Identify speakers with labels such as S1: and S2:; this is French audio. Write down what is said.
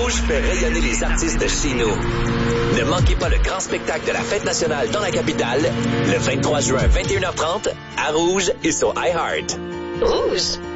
S1: Rouge fait rayonner les artistes de chez nous. Ne manquez pas le grand spectacle de la Fête nationale dans la capitale, le 23 juin, 21h30, à Rouge et sur iHeart.
S2: Rouge.